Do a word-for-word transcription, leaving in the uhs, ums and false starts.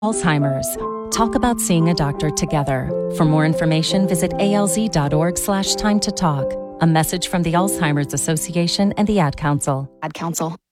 Alzheimer's. Talk about seeing a doctor together. For more information, visit alz.org slash time to talk. A message from the Alzheimer's Association and the Ad Council. Ad Council.